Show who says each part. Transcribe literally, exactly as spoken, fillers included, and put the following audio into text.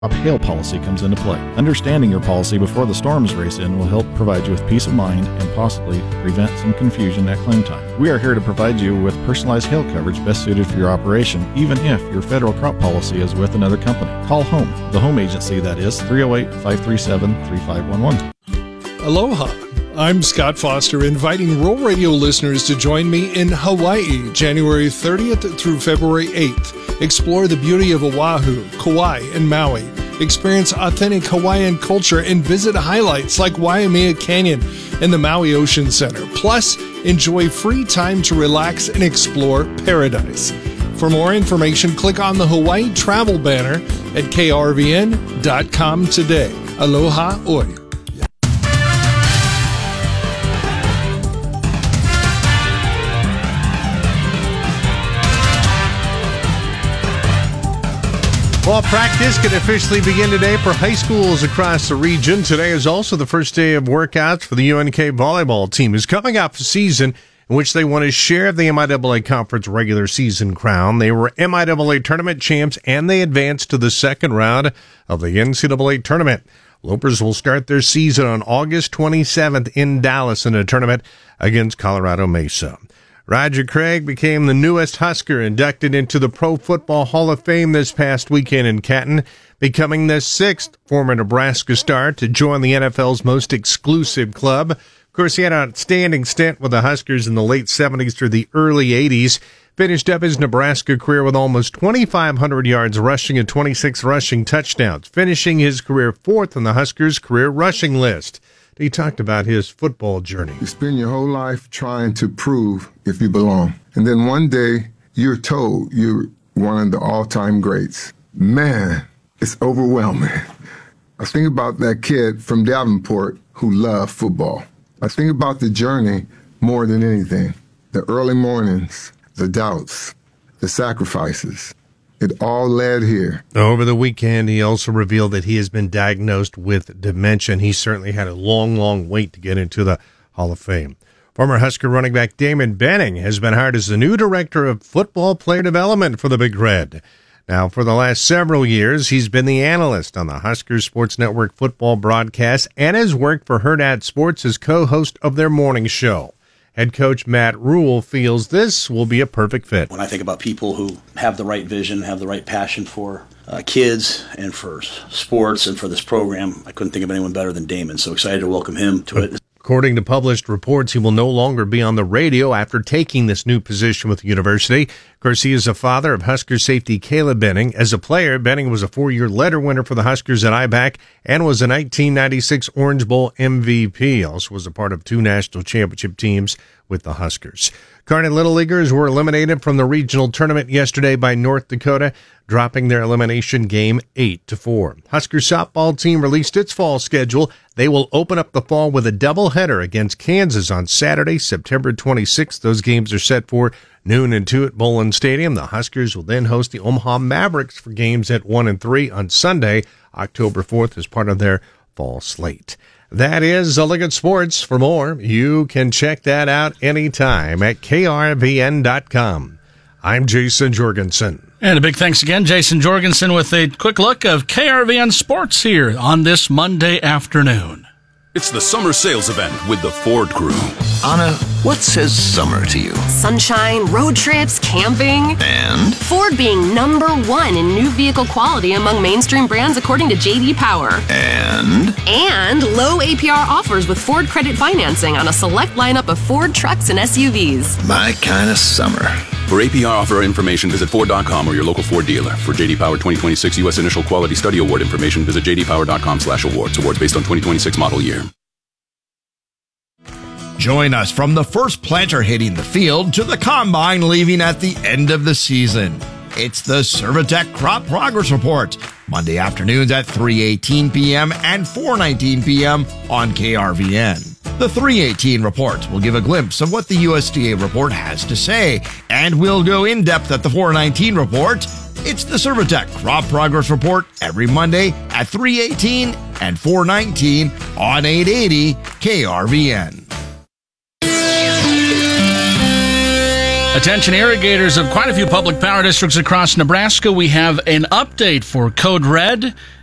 Speaker 1: Hail policy comes into play. Understanding your policy before the storms race in will help provide you with peace of mind and possibly prevent some confusion at claim time. We are here to provide you with personalized hail coverage best suited for your operation, even if your federal crop policy is with another company. Call Home, the home agency, that is three oh eight, five three seven, three five one one.
Speaker 2: Aloha. I'm Scott Foster, inviting Rural Radio listeners to join me in Hawaii, January thirtieth through February eighth. Explore the beauty of Oahu, Kauai, and Maui. Experience authentic Hawaiian culture and visit highlights like Waimea Canyon and the Maui Ocean Center. Plus, enjoy free time to relax and explore paradise. For more information, click on the Hawaii travel banner at K R V N dot com today. Aloha oi.
Speaker 3: Fall practice can officially begin today for high schools across the region. Today is also the first day of workouts for the U N K volleyball team, who's coming off a season in which they won a share of the M I A A Conference regular season crown. They were M I A A tournament champs, and they advanced to the second round of the N C double A tournament. Lopers will start their season on August twenty-seventh in Dallas in a tournament against Colorado Mesa. Roger Craig became the newest Husker inducted into the Pro Football Hall of Fame this past weekend in Canton, becoming the sixth former Nebraska star to join the N F L's most exclusive club. Of course, he had an outstanding stint with the Huskers in the late seventies through the early eighties. Finished up his Nebraska career with almost twenty-five hundred yards rushing and twenty-six rushing touchdowns, finishing his career fourth on the Huskers' career rushing list. He talked about his football journey.
Speaker 4: You spend your whole life trying to prove if you belong. And then one day, you're told you're one of the all-time greats. Man, it's overwhelming. I think about that kid from Davenport who loved football. I think about the journey more than anything. The early mornings, the doubts, the sacrifices. It all led here.
Speaker 3: Over the weekend, he also revealed that he has been diagnosed with dementia. He certainly had a long, long wait to get into the Hall of Fame. Former Husker running back Damon Benning has been hired as the new director of football player development for the Big Red. Now, for the last several years, he's been the analyst on the Husker Sports Network football broadcast and has worked for Hurrdat Sports as co-host of their morning show. Head coach Matt Rule feels this will be a perfect fit.
Speaker 5: When I think about people who have the right vision, have the right passion for uh, kids and for sports and for this program, I couldn't think of anyone better than Damon. So excited to welcome him to it.
Speaker 3: According to published reports, he will no longer be on the radio after taking this new position with the university. Of course, he is the father of Husker safety Caleb Benning. As a player, Benning was a four-year letter winner for the Huskers at I B A C and was a nineteen ninety-six Orange Bowl M V P. Also was a part of two national championship teams with the Huskers. Kearney Little Leaguers were eliminated from the regional tournament yesterday by North Dakota, dropping their elimination game eight to four. Husker softball team released its fall schedule. They will open up the fall with a doubleheader against Kansas on Saturday, September twenty-sixth. Those games are set for noon and two at Bowlin Stadium. The Huskers will then host the Omaha Mavericks for games at one and three on Sunday, October fourth, as part of their fall slate. That is a look at sports. For more, you can check that out anytime at K R V N dot com. I'm Jason Jorgensen.
Speaker 6: And a big thanks again, Jason Jorgensen, with a quick look of K R V N Sports here on this Monday afternoon.
Speaker 7: It's the summer sales event with the Ford Crew.
Speaker 8: Anna, what says summer to you?
Speaker 9: Sunshine, road trips, camping.
Speaker 8: And?
Speaker 9: Ford being number one in new vehicle quality among mainstream brands according to J D Power.
Speaker 8: And?
Speaker 9: And low A P R offers with Ford credit financing on a select lineup of Ford trucks and S U Vs.
Speaker 8: My kind of summer.
Speaker 7: For A P R offer information, visit Ford dot com or your local Ford dealer. For J D Power twenty twenty-six U S Initial Quality Study Award information, visit J D Power dot com slash awards. Awards based on twenty twenty-six model year.
Speaker 10: Join us from the first planter hitting the field to the combine leaving at the end of the season. It's the Servitec Crop Progress Report, Monday afternoons at three eighteen p.m. and four nineteen p.m. on K R V N. The three eighteen report will give a glimpse of what the U S D A report has to say, and we'll go in depth at the four nineteen report. It's the Servitec Crop Progress Report every Monday at three eighteen and four nineteen on eight eighty K R V N.
Speaker 6: Attention irrigators of quite a few public power districts across Nebraska. We have an update for Code Red